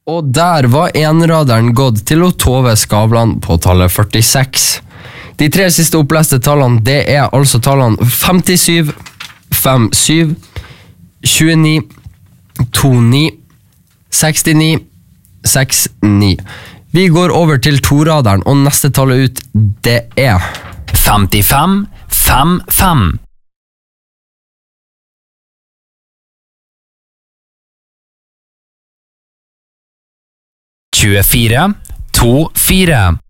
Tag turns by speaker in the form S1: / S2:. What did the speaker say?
S1: Og der var enraderen gått til Tove Skavlan på tallet 46. De 3 siste oppleste tallene, det altså tallene 57, 57, 29, 29, 69, 69. Vi går over til toraderen, og neste tallet ut, det
S2: 55, 55. 24, 24.